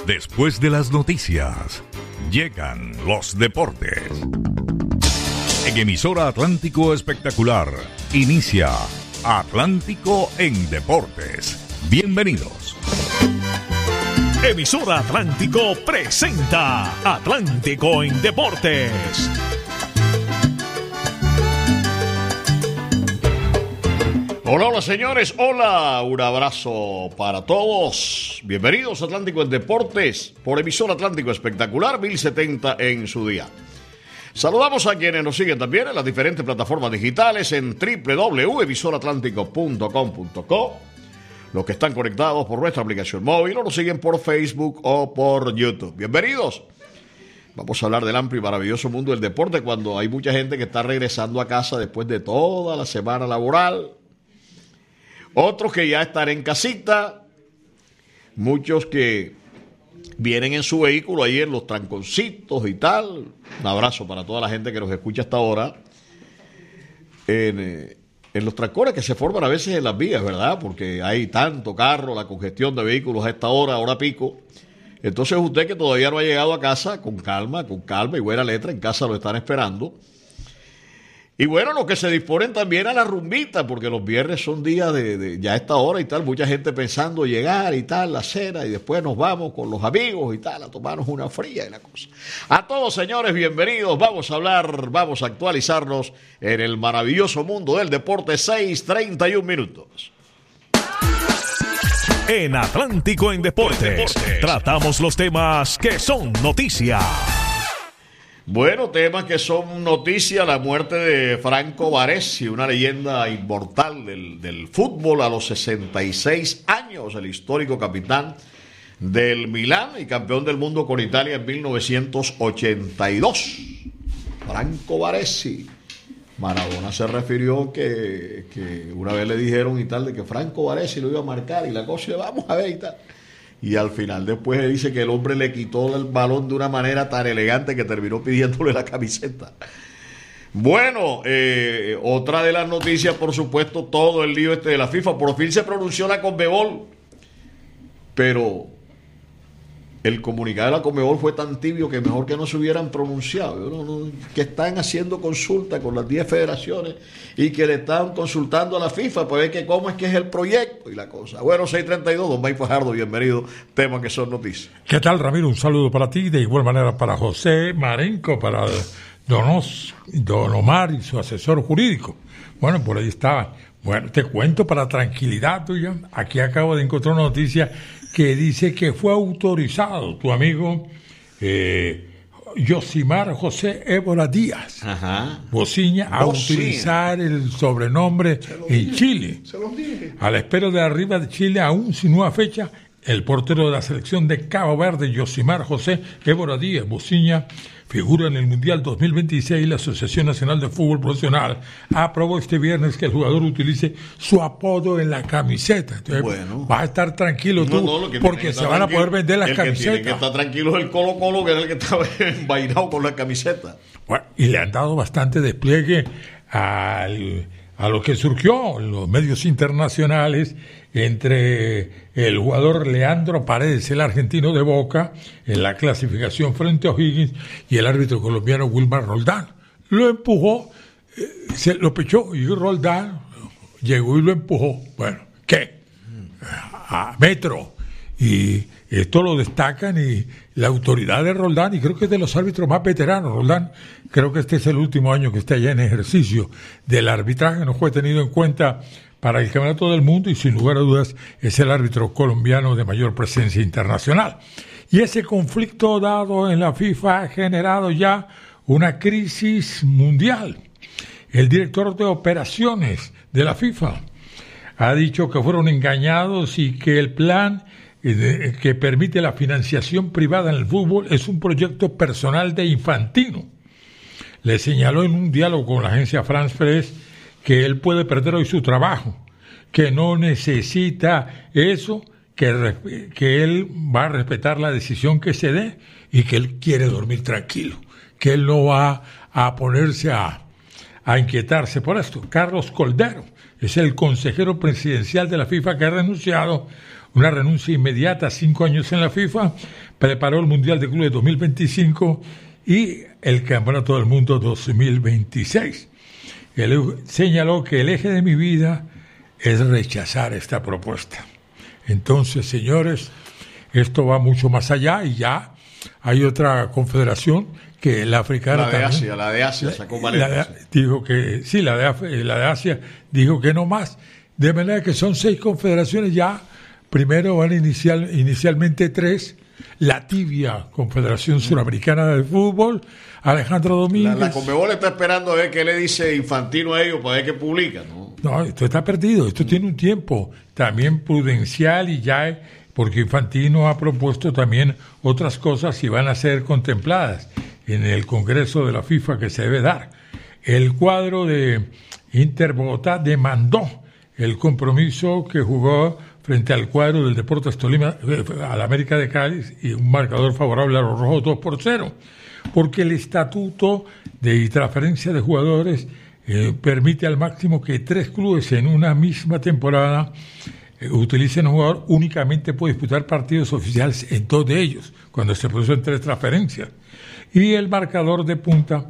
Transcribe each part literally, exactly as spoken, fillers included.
Después de las noticias, llegan los deportes. En emisora Atlántico Espectacular, inicia Atlántico en Deportes. Bienvenidos. Emisora Atlántico presenta Atlántico en Deportes. Hola, hola señores, hola, un abrazo para todos. Bienvenidos a Atlántico en Deportes por emisora Atlántico Espectacular mil setenta en su día. Saludamos a quienes nos siguen también en las diferentes plataformas digitales en doble u doble u doble u punto emisora atlántico punto com punto co. Los que están conectados por nuestra aplicación móvil o nos siguen por Facebook o por YouTube. Bienvenidos. Vamos a hablar del amplio y maravilloso mundo del deporte cuando hay mucha gente que está regresando a casa después de toda la semana laboral. Otros que ya están en casita. Muchos que vienen en su vehículo ahí en los tranconcitos y tal. Un abrazo para toda la gente que nos escucha hasta ahora. En... Eh, En los trancones que se forman a veces en las vías, ¿verdad? Porque hay tanto carro, la congestión de vehículos a esta hora, hora pico. Entonces usted que todavía no ha llegado a casa, con calma, con calma y buena letra, en casa lo están esperando. Y bueno, los que se disponen también a la rumbita, porque los viernes son días de, de ya a esta hora y tal, mucha gente pensando llegar y tal, la cena, y después nos vamos con los amigos y tal, a tomarnos una fría y la cosa. A todos, señores, bienvenidos. Vamos a hablar, vamos a actualizarnos en el maravilloso mundo del deporte. Seis treinta y un minutos. En Atlántico en Deportes, Deportes tratamos los temas que son noticia. Bueno, temas que son noticia, la muerte de Franco Baresi, una leyenda inmortal del, del fútbol a los sesenta y seis años, el histórico capitán del Milán y campeón del mundo con Italia en mil novecientos ochenta y dos. Franco Baresi. Maradona se refirió que, que una vez le dijeron y tal de que Franco Baresi lo iba a marcar y la cosa, y vamos a ver y tal. Y al final después dice que el hombre le quitó el balón de una manera tan elegante que terminó pidiéndole la camiseta. Bueno, eh, otra de las noticias, por supuesto, todo el lío este de la FIFA. Por fin se pronunció la Conmebol, pero el comunicado de la Conmebol fue tan tibio que mejor que no se hubieran pronunciado. No, no, que están haciendo consulta con las diez federaciones y que le están consultando a la FIFA para ver que cómo es que es el proyecto y la cosa. Bueno, seis treinta y dos, don Mike Fajardo, bienvenido. Temas que son noticias. ¿Qué tal, Ramiro? Un saludo para ti, de igual manera para José Marenco, para Don, Os, Don Omar y su asesor jurídico. Bueno, por ahí estaba. Bueno, te cuento para tranquilidad tuya. Aquí acabo de encontrar una noticia que dice que fue autorizado tu amigo eh, Yosimar José Évora Díaz, Ajá. Bociña, a utilizar el sobrenombre en dije, Chile. Se los dije. A la espera de arriba de Chile, aún sin nueva fecha, el portero de la selección de Cabo Verde, Yosimar José Évora Díaz Bociña, figura en el Mundial dos mil veintiséis. La Asociación Nacional de Fútbol Profesional aprobó este viernes que el jugador utilice su apodo en la camiseta. Entonces, bueno, vas a estar tranquilo tú, no, no, porque se van a poder vender las el camisetas. Que tiene que estar tranquilo es el Colo Colo, que es el que está envainado con la camiseta. Bueno, y le han dado bastante despliegue al, a lo que surgió en los medios internacionales entre el jugador Leandro Paredes, el argentino de Boca, en la clasificación frente a O'Higgins, y el árbitro colombiano Wilmar Roldán. Lo empujó, eh, se lo pechó, y Roldán llegó y lo empujó. Bueno, ¿qué? A metro. Y esto lo destacan, y la autoridad de Roldán, y creo que es de los árbitros más veteranos. Roldán, creo que este es el último año que está ya en ejercicio del arbitraje, no fue tenido en cuenta para el Campeonato del Mundo, y sin lugar a dudas es el árbitro colombiano de mayor presencia internacional. Y ese conflicto dado en la FIFA ha generado ya una crisis mundial. El director de operaciones de la FIFA ha dicho que fueron engañados y que el plan que permite la financiación privada en el fútbol es un proyecto personal de Infantino. Le señaló en un diálogo con la agencia France Press que él puede perder hoy su trabajo, que no necesita eso, que, que él va a respetar la decisión que se dé y que él quiere dormir tranquilo, que él no va a ponerse a, a inquietarse por esto. Carlos Coldero es el consejero presidencial de la FIFA que ha renunciado una renuncia inmediata, cinco años en la FIFA, preparó el Mundial de Clubes dos mil veinticinco y el Campeonato del Mundo dos mil veintiséis. Él señaló que el eje de mi vida es rechazar esta propuesta. Entonces, señores, esto va mucho más allá y ya hay otra confederación que la africana la de también, Asia, la de Asia sacó la de, dijo que sí, la de la de Asia dijo que no más, de manera que son seis confederaciones ya. Primero van inicial, inicialmente tres, la tibia Confederación Suramericana del Fútbol, Alejandro Domínguez. La, la Conmebol está esperando a ver qué le dice Infantino a ellos para ver qué publica, ¿no? No, esto está perdido, esto mm. tiene un tiempo también prudencial y ya, porque Infantino ha propuesto también otras cosas y van a ser contempladas en el Congreso de la FIFA que se debe dar. El cuadro de Inter Bogotá demandó el compromiso que jugó frente al cuadro del Deportes Tolima, al América de Cali, y un marcador favorable a los rojos dos por cero, porque el estatuto de transferencia de jugadores eh, permite al máximo que tres clubes en una misma temporada eh, utilicen un jugador, únicamente puede disputar partidos oficiales en dos de ellos, cuando se producen tres transferencias. Y el marcador de punta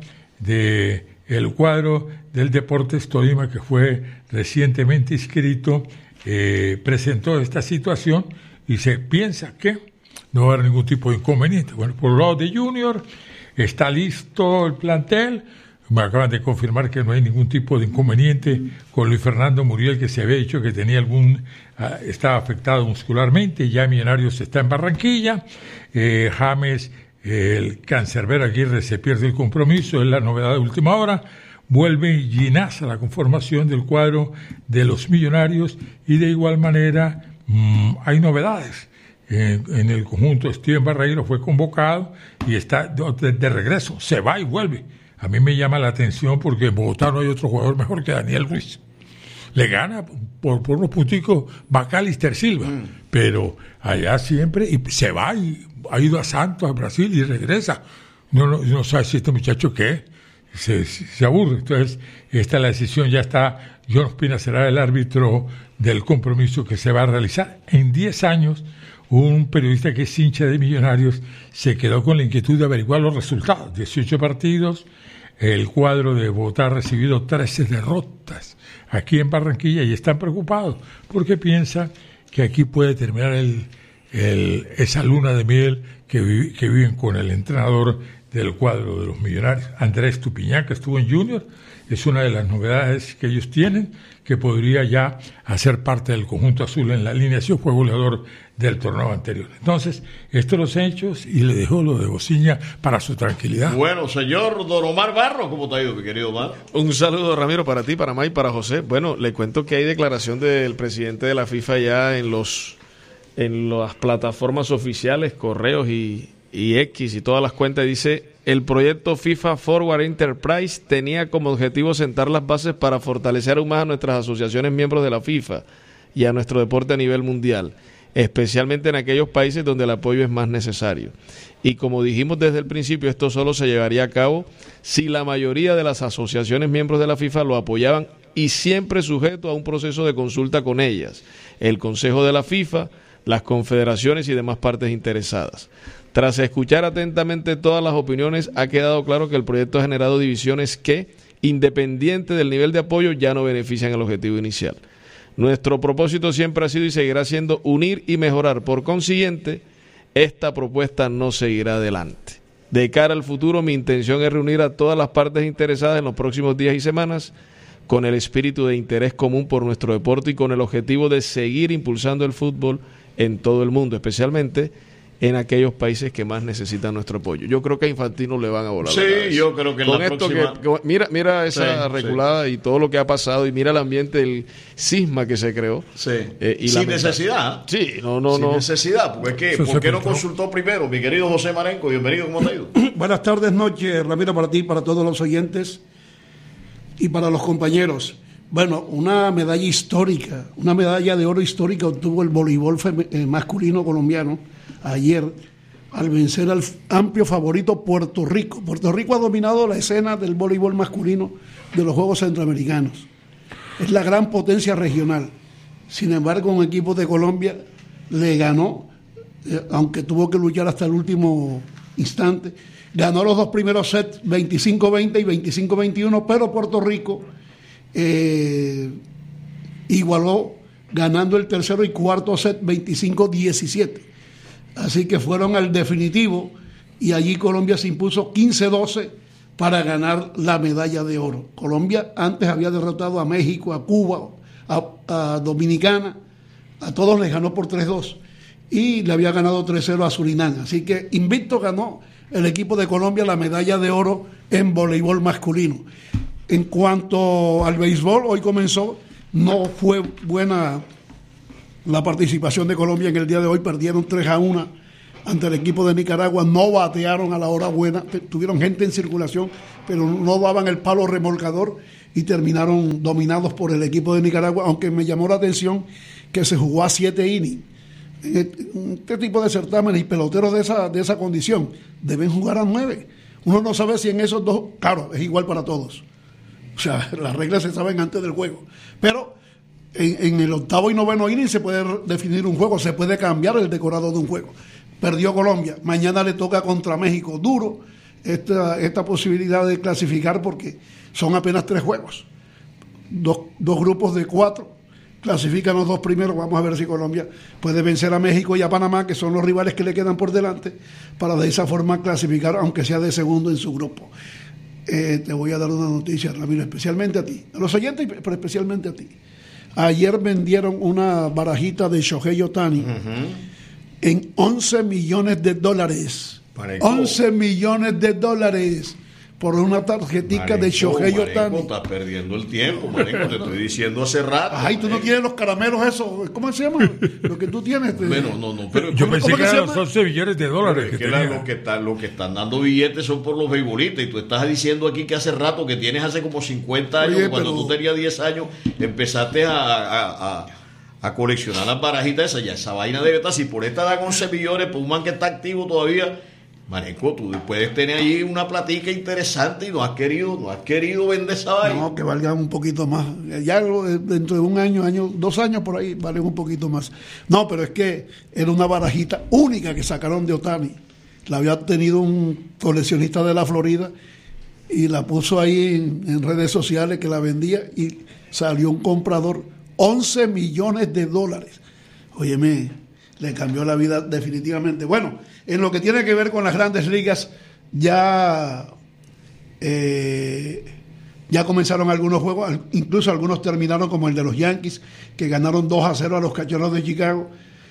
de el cuadro del Deportes Tolima, que fue recientemente inscrito, Eh, presentó esta situación y se piensa que no va a haber ningún tipo de inconveniente. Bueno, por el lado de Junior está listo el plantel, me acaban de confirmar que no hay ningún tipo de inconveniente con Luis Fernando Muriel, que se había dicho que tenía algún uh, estaba afectado muscularmente, ya Millonarios está en Barranquilla, eh, James, eh, el Cancerbero Aguirre se pierde el compromiso, es la novedad de última hora. Vuelve Ginás a la conformación del cuadro de los Millonarios y de igual manera mmm, hay novedades. En, en el conjunto Steven Barreiro fue convocado y está de, de regreso, se va y vuelve. A mí me llama la atención porque en Bogotá no hay otro jugador mejor que Daniel Ruiz. Le gana por, por unos punticos Macalister Silva, mm. pero allá siempre y se va y ha ido a Santos, a Brasil y regresa. No, no, no sabe si este muchacho qué es. Se, se aburre. Entonces, esta es la decisión, ya está. John Ospina será el árbitro del compromiso que se va a realizar. En diez años, un periodista que es hincha de Millonarios se quedó con la inquietud de averiguar los resultados. dieciocho partidos, el cuadro de Bogotá ha recibido trece derrotas aquí en Barranquilla y están preocupados porque piensan que aquí puede terminar el, el, esa luna de miel que, vi, que viven con el entrenador del cuadro de los Millonarios. Andrés Tupiñán, que estuvo en Junior, es una de las novedades que ellos tienen, que podría ya hacer parte del conjunto azul en la alineación, fue goleador del torneo anterior. Entonces, estos los hechos y le dejo lo de Bociña para su tranquilidad. Bueno, señor Don Omar Barro, ¿cómo te ha ido, mi querido Omar? Un saludo, Ramiro, para ti, para May, para José. Bueno, le cuento que hay declaración del presidente de la FIFA ya en los en las plataformas oficiales, correos y y X y todas las cuentas. Dice: el proyecto FIFA Forward Enterprise tenía como objetivo sentar las bases para fortalecer aún más a nuestras asociaciones miembros de la FIFA y a nuestro deporte a nivel mundial, especialmente en aquellos países donde el apoyo es más necesario. Y como dijimos desde el principio, esto solo se llevaría a cabo si la mayoría de las asociaciones miembros de la FIFA lo apoyaban, y siempre sujeto a un proceso de consulta con ellas, el Consejo de la FIFA, las confederaciones y demás partes interesadas. Tras escuchar atentamente todas las opiniones, ha quedado claro que el proyecto ha generado divisiones que, independiente del nivel de apoyo, ya no benefician el objetivo inicial. Nuestro propósito siempre ha sido y seguirá siendo unir y mejorar. Por consiguiente, esta propuesta no seguirá adelante. De cara al futuro, mi intención es reunir a todas las partes interesadas en los próximos días y semanas con el espíritu de interés común por nuestro deporte y con el objetivo de seguir impulsando el fútbol en todo el mundo, especialmente en aquellos países que más necesitan nuestro apoyo. Yo creo que a Infantino le van a volar. Sí, la cabeza. yo creo que en Con la esto próxima... que, que, mira, mira esa sí, reculada sí. Y todo lo que ha pasado, y mira el ambiente, el cisma que se creó. Sí. Eh, y Sin necesidad. Sí, no, no, Sin no. necesidad. Porque es que, ¿por qué no consultó primero? Mi querido José Marenco, bienvenido, ¿cómo te ha ido? Buenas tardes, noches, Ramiro, para ti, para todos los oyentes y para los compañeros. Bueno, una medalla histórica, una medalla de oro histórica obtuvo el voleibol fem- eh, masculino colombiano ayer, al vencer al amplio favorito Puerto Rico. Puerto Rico ha dominado la escena del voleibol masculino de los Juegos Centroamericanos. Es la gran potencia regional. Sin embargo, un equipo de Colombia le ganó, eh, aunque tuvo que luchar hasta el último instante. Ganó los dos primeros sets, veinticinco veinte y veinticinco veintiuno, pero Puerto Rico eh, igualó ganando el tercero y cuarto set veinticinco diecisiete. Así que fueron al definitivo y allí Colombia se impuso quince doce para ganar la medalla de oro. Colombia antes había derrotado a México, a Cuba, a, a Dominicana, a todos les ganó por tres dos y le había ganado tres cero a Surinam. Así que invicto ganó el equipo de Colombia la medalla de oro en voleibol masculino. En cuanto al béisbol, hoy comenzó, no fue buena la participación de Colombia en el día de hoy, perdieron tres a uno ante el equipo de Nicaragua, no batearon a la hora buena, tuvieron gente en circulación, pero no daban el palo remolcador y terminaron dominados por el equipo de Nicaragua, aunque me llamó la atención que se jugó a siete innings. Este tipo de certámenes y peloteros de esa, de esa condición deben jugar a nueve. Uno no sabe si en esos dos, claro, es igual para todos. O sea, las reglas se saben antes del juego. Pero en, en el octavo y noveno inning se puede definir un juego, se puede cambiar el decorado de un juego. Perdió Colombia, mañana le toca contra México. Duro esta, esta posibilidad de clasificar porque son apenas tres juegos. Dos, dos grupos de cuatro. Clasifican los dos primeros, vamos a ver si Colombia puede vencer a México y a Panamá, que son los rivales que le quedan por delante, para de esa forma clasificar, aunque sea de segundo en su grupo. Eh, te voy a dar una noticia, Ramiro, especialmente a ti, a los oyentes, pero especialmente a ti. Ayer vendieron una barajita de Shohei Ohtani uh-huh. en once millones de dólares. Pareco. once millones de dólares. Por una tarjetica Marenco, de Shohei Ohtani. Estás perdiendo el tiempo, Marenco, te estoy diciendo hace rato. Ay, tú no tienes los caramelos esos, ¿cómo se llama? Lo que tú tienes. Te... Bueno, no, no, pero yo pensé que eran los once millones de dólares. Que, que la, lo, que está, lo que están dando billetes son por los beisbolistas y tú estás diciendo aquí que hace rato que tienes hace como cincuenta años, Oye, cuando pero... tú tenías diez años, empezaste a, a, a, a coleccionar las barajitas esas, ya esa vaina debe estar, si por esta dan once millones, pues un man que está activo todavía. Marenco, tú puedes tener ahí una platica interesante y no has querido, no has querido vender esa vaina. No, que valgan un poquito más. Ya dentro de un año, año, dos años por ahí, valen un poquito más. No, pero es que era una barajita única que sacaron de Ohtani. La había tenido un coleccionista de la Florida y la puso ahí en, en redes sociales que la vendía y salió un comprador, once millones de dólares. Óyeme, le cambió la vida definitivamente. Bueno, en lo que tiene que ver con las grandes ligas, ya, eh, ya comenzaron algunos juegos, incluso algunos terminaron como el de los Yankees, que ganaron dos a cero a los Cachorros de Chicago.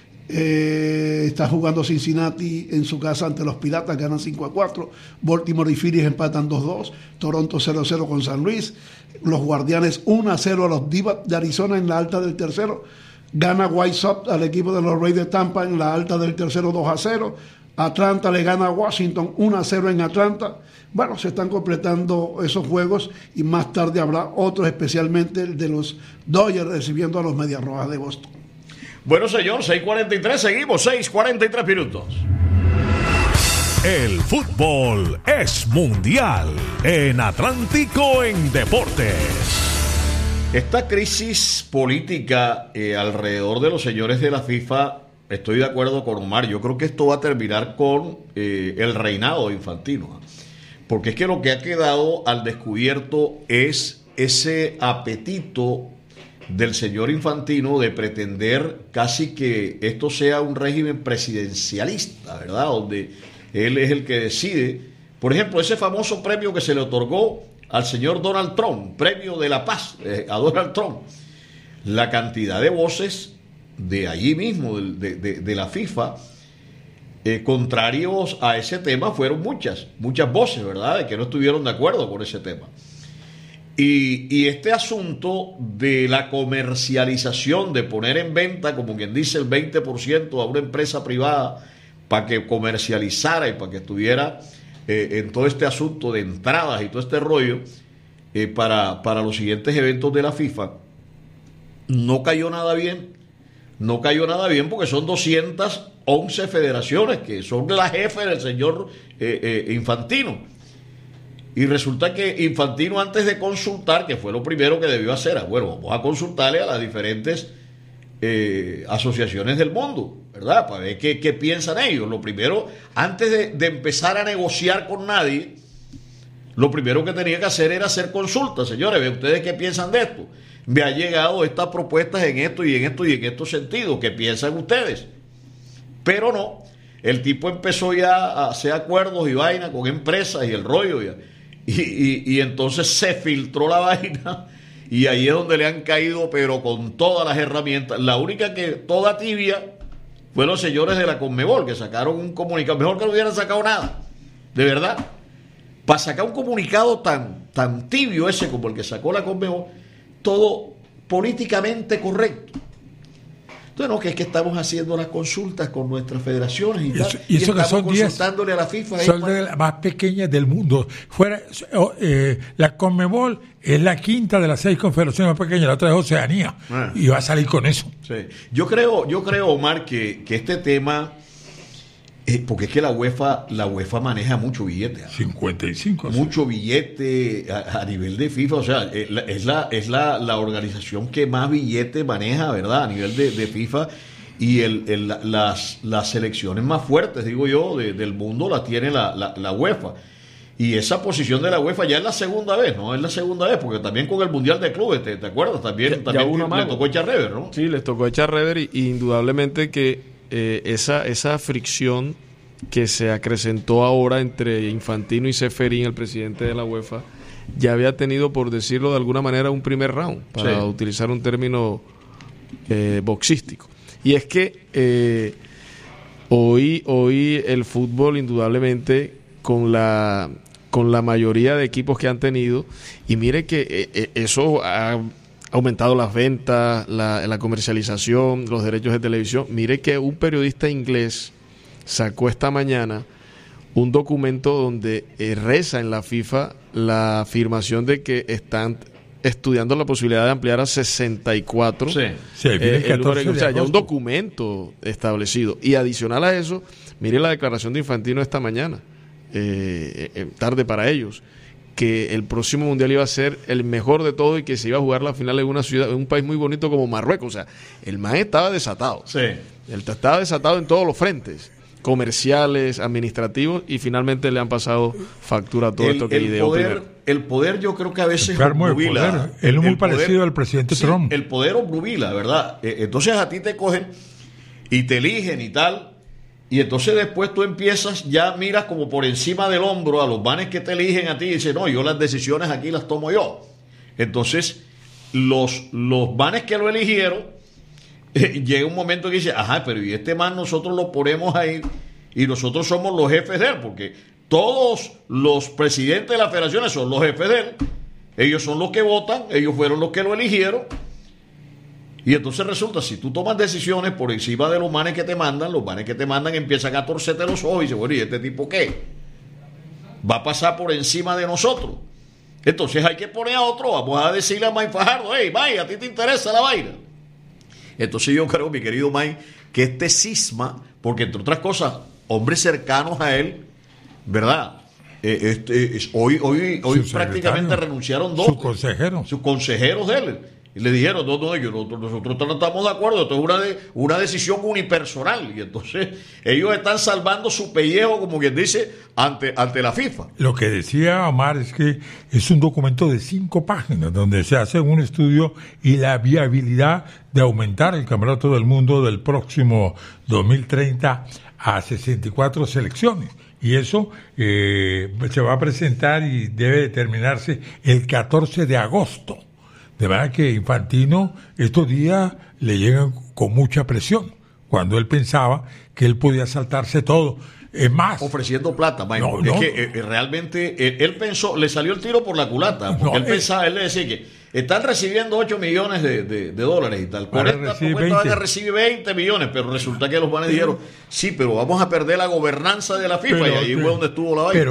Eh, está jugando Cincinnati en su casa ante los Piratas, ganan cinco a cuatro. Baltimore y Phillies empatan dos dos. Toronto cero a cero con San Luis. Los Guardianes uno a cero a los D-backs de Arizona en la alta del tercero. Gana White Sox al equipo de los Rays de Tampa en la alta del tercero dos a cero. Atlanta le gana a Washington uno a cero en Atlanta. Bueno, se están completando esos juegos y más tarde habrá otros, especialmente el de los Dodgers recibiendo a los Medias Rojas de Boston. Bueno, señor, seis cuarenta y tres, seguimos, seis cuarenta y tres minutos. El fútbol es mundial en Atlántico en Deportes. Esta crisis política eh, alrededor de los señores de la FIFA, estoy de acuerdo con Omar, yo creo que esto va a terminar con eh, el reinado de Infantino, ¿eh? Porque es que lo que ha quedado al descubierto es ese apetito del señor Infantino de pretender casi que esto sea un régimen presidencialista, ¿verdad? Donde él es el que decide. Por ejemplo, ese famoso premio que se le otorgó al señor Donald Trump, premio de la paz eh, a Donald Trump, la cantidad de voces de allí mismo, de, de, de la FIFA, eh, contrarios a ese tema, fueron muchas, muchas voces, ¿verdad?, de que no estuvieron de acuerdo con ese tema. Y, y este asunto de la comercialización, de poner en venta, como quien dice, el veinte por ciento a una empresa privada para que comercializara y para que estuviera eh, en todo este asunto de entradas y todo este rollo eh, para, para los siguientes eventos de la FIFA, no cayó nada bien. No cayó nada bien porque son doscientas once federaciones que son la jefe del señor eh, eh, Infantino. Y resulta que Infantino, antes de consultar, que fue lo primero que debió hacer, bueno, vamos a consultarle a las diferentes eh, asociaciones del mundo, ¿verdad? Para ver qué, qué piensan ellos. Lo primero, antes de, de empezar a negociar con nadie, lo primero que tenía que hacer era hacer consultas. Señores, ¿ve ustedes qué piensan de esto? Me han llegado estas propuestas en esto y en esto y en estos sentidos. ¿Qué piensan ustedes? Pero no. El tipo empezó ya a hacer acuerdos y vaina con empresas y el rollo. Y, y, y entonces se filtró la vaina. Y ahí es donde le han caído, pero con todas las herramientas. La única que toda tibia fue los señores de la Conmebol, que sacaron un comunicado. Mejor que no hubieran sacado nada. De verdad. Para sacar un comunicado tan, tan tibio ese como el que sacó la Conmebol, todo políticamente correcto. Entonces, no, que es que estamos haciendo las consultas con nuestras federaciones y, y tal, eso, y, y eso estamos que son consultándole diez, a la FIFA. Son de las más pequeñas del mundo. Fuera, eh, la Conmebol es la quinta de las seis confederaciones más pequeñas, la otra es Oceanía, ah. y va a salir con eso. Sí. Yo creo, yo creo, Omar, que, que este tema, eh, porque es que la UEFA, la UEFA maneja mucho billete. cincuenta y cinco. Mucho sí. billete a, a nivel de FIFA, o sea, es la, es la, es la, la organización que más billete maneja, ¿verdad? A nivel de, de FIFA, y el, el, las, las selecciones más fuertes, digo yo, de, del mundo las tiene la, la, la UEFA. Y esa posición de la UEFA ya es la segunda vez, ¿no? Es la segunda vez, porque también con el Mundial de Clubes, ¿te, te acuerdas? También, ya, también ya le tocó echar rever, ¿no? Sí, les tocó echar rever y, y indudablemente que eh, esa, esa fricción que se acrecentó ahora entre Infantino y Ceferín, el presidente de la UEFA, ya había tenido, por decirlo de alguna manera, un primer round, para sí. utilizar un término eh, boxístico. Y es que eh, hoy, hoy el fútbol, indudablemente, con la, con la mayoría de equipos que han tenido, y mire que eh, eso ha aumentado las ventas, la, la comercialización, los derechos de televisión. Mire que un periodista inglés sacó esta mañana un documento donde eh, reza en la FIFA la afirmación de que están estudiando la posibilidad de ampliar a sesenta y cuatro. Sí, sí, eh, el lugar, o sea, ya un documento establecido. Y adicional a eso, mire la declaración de Infantino esta mañana, eh, eh, tarde para ellos, que el próximo mundial iba a ser el mejor de todo y que se iba a jugar la final en una ciudad, en un país muy bonito como Marruecos. O sea, el man estaba desatado. Sí. Él estaba desatado en todos los frentes, comerciales, administrativos, y finalmente le han pasado factura a todo el, esto que el ideó poder, primero. El poder yo creo que a veces obrubila. Él es muy parecido poder, al presidente sí, Trump. El poder obrubila, ¿verdad? Entonces a ti te cogen y te eligen y tal, y entonces después tú empiezas, ya miras como por encima del hombro a los vanes que te eligen a ti y dices, no, yo las decisiones aquí las tomo yo. Entonces los, los vanes que lo eligieron, eh, llega un momento que dice, ajá, pero y este man nosotros lo ponemos ahí y nosotros somos los jefes de él, porque todos los presidentes de las federaciones son los jefes de él, ellos son los que votan, ellos fueron los que lo eligieron. Y entonces resulta, si tú tomas decisiones por encima de los manes que te mandan, los manes que te mandan empiezan a torcerte los ojos y dicen, bueno, ¿y este tipo qué? Va a pasar por encima de nosotros. Entonces hay que poner a otro, vamos a decirle a Mike Fajardo, hey, Mike, ¿a ti te interesa la vaina? Entonces yo creo, mi querido Mike, que este cisma, porque entre otras cosas, hombres cercanos a él, ¿verdad? Eh, este, es, hoy hoy, hoy prácticamente renunciaron dos. Sus consejeros. Sus consejeros de él. Y le dijeron, no, no, yo, nosotros, nosotros no estamos de acuerdo, esto es una, de, una decisión unipersonal. Y entonces ellos están salvando su pellejo, como quien dice, ante, ante la FIFA. Lo que decía Omar es que es un documento de cinco páginas, donde se hace un estudio y la viabilidad de aumentar el campeonato del mundo del próximo dos mil treinta a sesenta y cuatro selecciones. Y eso eh, se va a presentar y debe determinarse el catorce de agosto. De verdad que Infantino estos días le llegan con mucha presión, cuando él pensaba que él podía saltarse todo. Es más, ofreciendo plata, Mike, no, porque no, es que eh, realmente él, él pensó, le salió el tiro por la culata, porque no, él pensaba, él le decía que están recibiendo ocho millones de, de, de dólares y tal. Por esta propuesta van a recibir veinte millones, pero resulta que los vanes dijeron, sí, pero vamos a perder la gobernanza de la FIFA, pero, y ahí fue donde estuvo la vaina. Pero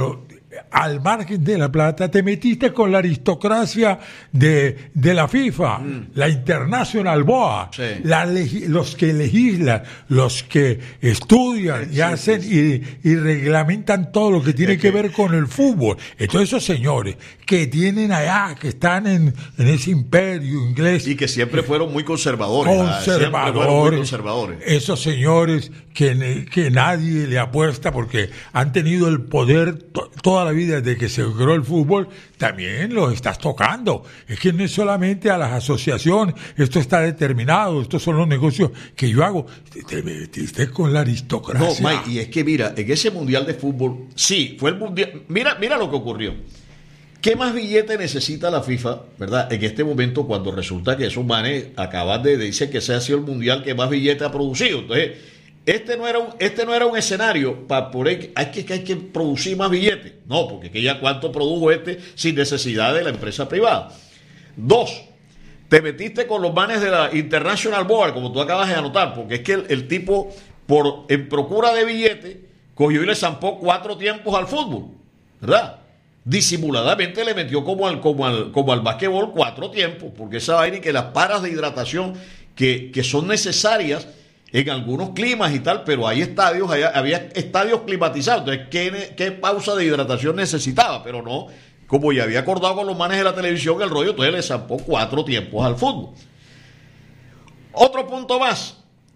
al margen de la plata, te metiste con la aristocracia de, de la FIFA, mm. la International Board, sí. la legi- los que legislan, los que estudian sí, y hacen sí, sí. Y, y reglamentan todo lo que tiene es que, que ver con el fútbol. Entonces esos señores que tienen allá, que están en, en ese imperio inglés. Y que siempre fueron muy conservadores. Conservadores. Muy conservadores. Esos señores que, que nadie le apuesta porque han tenido el poder to- toda la vida desde que se creó el fútbol, también los estás tocando. Es que no es solamente a las asociaciones, esto está determinado, estos son los negocios que yo hago. Te metiste con la aristocracia. No, Mike, y es que mira, en ese mundial de fútbol, sí, fue el mundial. Mira, mira lo que ocurrió. ¿Qué más billete necesita la FIFA, verdad? En este momento, cuando resulta que esos manes acaban de decir que ese ha sido el mundial que más billete ha producido. Entonces, Este no era un, este no era un escenario para por ahí, hay que, hay que producir más billetes. No, porque que ya cuánto produjo este sin necesidad de la empresa privada. Dos, te metiste con los manes de la International Board, como tú acabas de anotar, porque es que el, el tipo, por en procura de billetes, cogió y le zampó cuatro tiempos al fútbol, ¿verdad? Disimuladamente le metió como al, como al, como al basquetbol cuatro tiempos, porque esa vaina y que las paras de hidratación que, que son necesarias en algunos climas y tal, pero hay estadios, hay, había estadios climatizados, entonces ¿qué, qué pausa de hidratación necesitaba? Pero no, como ya había acordado con los manes de la televisión el rollo, entonces le zampó cuatro tiempos al fútbol. Otro punto más,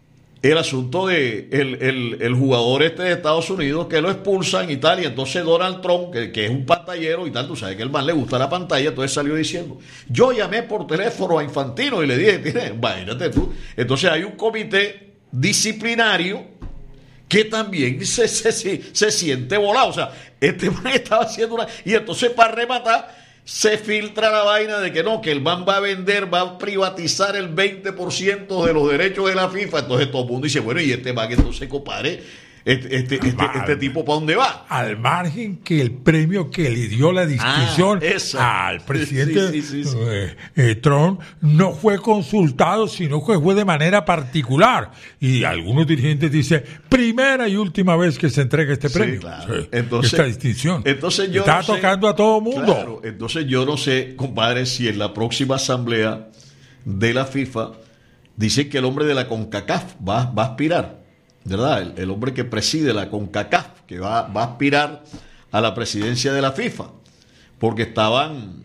el asunto de el, el, el jugador este de Estados Unidos que lo expulsan y tal, y entonces Donald Trump, que, que es un pantallero y tal, tú sabes que al man le gusta la pantalla, entonces salió diciendo, yo llamé por teléfono a Infantino y le dije, tiene, imagínate tú, entonces hay un comité disciplinario que también se, se, se, se siente volado, o sea, este man estaba haciendo una, y entonces para rematar se filtra la vaina de que no, que el man va a vender, va a privatizar el veinte por ciento de los derechos de la FIFA, entonces todo el mundo dice, bueno, y este man entonces, compadre, este, este, este, este, este tipo ¿para dónde va? Al margen que el premio que le dio la distinción ah, al presidente sí, sí, sí, sí. Eh, eh, Trump no fue consultado, sino que fue de manera particular. Y algunos dirigentes dicen, primera y última vez que se entrega este premio. Sí, claro. Sí, entonces, esta distinción. Entonces yo Está no sé, tocando a todo mundo. Claro, entonces yo no sé, compadre, si en la próxima asamblea de la FIFA dicen que el hombre de la CONCACAF va, va a aspirar. ¿Verdad? El, el hombre que preside la CONCACAF, que va, va a aspirar a la presidencia de la FIFA, porque estaban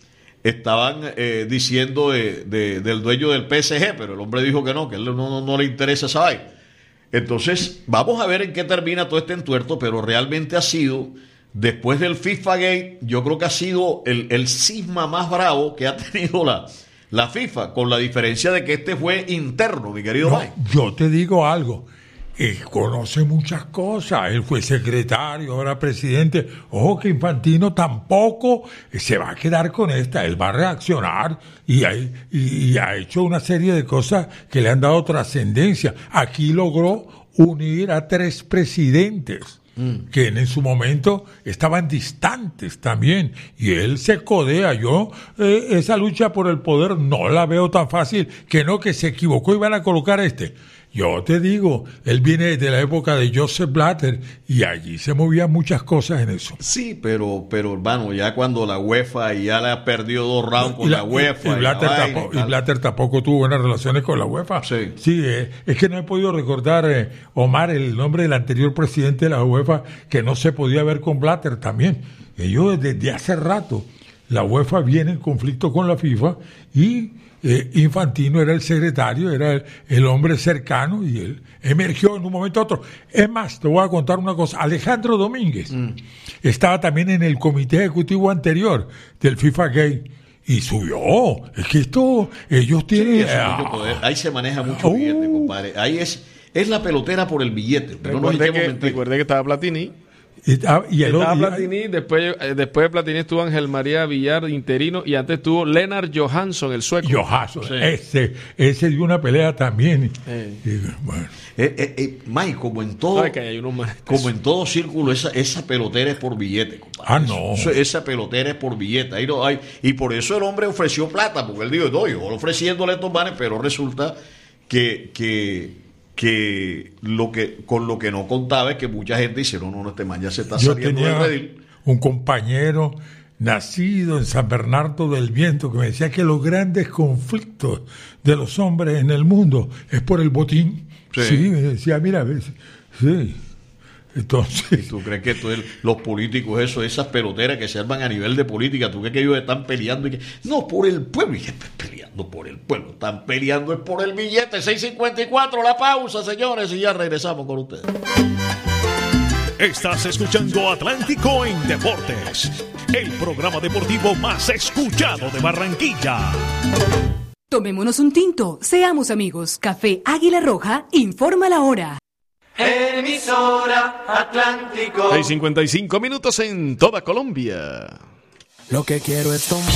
estaban eh, diciendo de, de, del dueño del P S G, pero el hombre dijo que no, que a él no, no, no le interesa esa vaina. Entonces, vamos a ver en qué termina todo este entuerto, pero realmente ha sido, después del FIFA Gate, yo creo que ha sido el, el cisma más bravo que ha tenido la, la FIFA, con la diferencia de que este fue interno, mi querido no, Mike. Yo te digo algo. Él conoce muchas cosas, él fue secretario, ahora presidente. Ojo que Infantino tampoco se va a quedar con esta, él va a reaccionar y, hay, y, y ha hecho una serie de cosas que le han dado trascendencia. Aquí logró unir a tres presidentes mm. que en su momento estaban distantes también, y él se codea. Yo eh, esa lucha por el poder no la veo tan fácil, que no, que se equivocó y van a colocar a este. Yo te digo, él viene de la época de Joseph Blatter y allí se movían muchas cosas en eso. Sí, pero, pero hermano, ya cuando la UEFA ya le ha perdido dos rounds con la, la UEFA. Y, y, Blatter y, tampoco, y, y Blatter tampoco tuvo buenas relaciones con la UEFA. Sí. Sí, eh, es que no he podido recordar, eh, Omar, el nombre del anterior presidente de la UEFA, que no se podía ver con Blatter también. Ellos desde hace rato, la UEFA viene en conflicto con la FIFA y... Eh, Infantino era el secretario, era el, el hombre cercano y él emergió en un momento a otro. Es más, te voy a contar una cosa. Alejandro Domínguez mm. estaba también en el comité ejecutivo anterior del FIFA Gate y subió. Es que esto, ellos tienen... Sí, mucho poder. Ahí se maneja mucho uh, billete, compadre. Ahí es, es la pelotera por el billete. Pero recuerde, no que, recuerde que estaba Platini. Y, y el estaba otro, Platini, después, eh, después de Platini estuvo Ángel María Villar, interino, y antes estuvo Lennart Johansson, el sueco. Johansson, sí. ese, ese dio una pelea también. Eh. Y, bueno. eh, eh, eh, Mike, como en todo, no, que hay unos como en todo círculo, esa, esa pelotera es por billete, compadre. Ah, no. Eso, esa pelotera es por billete. Ahí no hay, y por eso el hombre ofreció plata, porque él dijo, no, yo ofreciéndole estos manes, pero resulta que... que que lo que con lo que no contaba es que mucha gente dice, no, no, este man ya se está yo saliendo tenía del redil. un compañero nacido en San Bernardo del Viento que me decía que los grandes conflictos de los hombres en el mundo es por el botín. Sí, sí me decía, mira, sí. Entonces, ¿tú crees que tú, el, los políticos, eso, esas peloteras que se arman a nivel de política, tú crees que ellos están peleando y que no por el pueblo, y que están peleando por el pueblo, están peleando es por el billete? Seis cincuenta y cuatro, la pausa, señores, y ya regresamos con ustedes. Estás escuchando Atlántico en Deportes, el programa deportivo más escuchado de Barranquilla. Tomémonos un tinto, seamos amigos. Café Águila Roja informa la hora. Emisora Atlántico. seis cincuenta y cinco minutos en toda Colombia. Lo que quiero es tomar.